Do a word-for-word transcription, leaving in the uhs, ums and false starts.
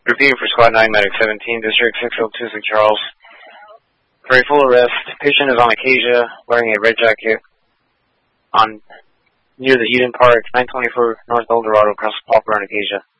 Repeating for Squad nine, Medic seventeen, District six oh two, Saint Charles. For a full arrest, patient is on Acacia, wearing a red jacket on near the Eden Park, nine twenty-four North Eldorado, across Pauper and Acacia.